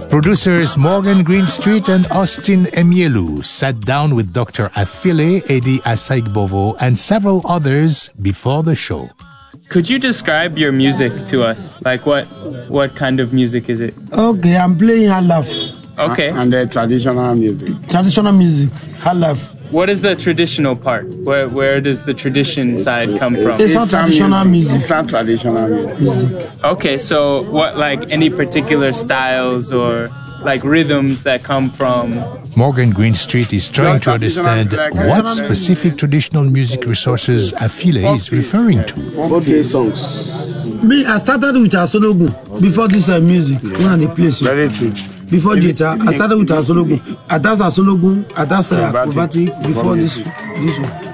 Producers Morgan Greenstreet and Austin Emielu sat down with Dr. Afile Edi Asaigbovo and several others before the show. Could you describe your music to us? Like what kind of music is it? Okay, I'm playing halaf. Okay. And the traditional music. Traditional music, halaf. What is the traditional part? Where does the tradition side come from? It's not traditional music. It's not traditional music. Okay, so what, like any particular styles or like rhythms that come from? Morgan Greenstreet is trying to understand what specific traditional music resources Afile is referring to. 48 songs. Me, I started with Asologun before this music. When I play so. Very true. Before Jita, I started with Asologun. I dance Asologun, I dance acrobatic before this one.